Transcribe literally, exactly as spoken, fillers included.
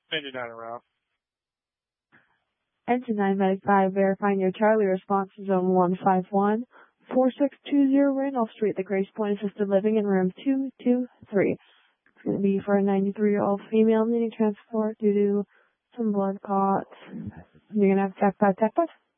Engine nine around. Engine nine, Medic five, verifying your Charlie response to zone one five one, four six two zero Randolph Street, the Grace Point Assisted Living in room two two three. It's going to be for a ninety-three-year-old female needing transport due to some blood clots. You're going to have Jack five Tech Bus?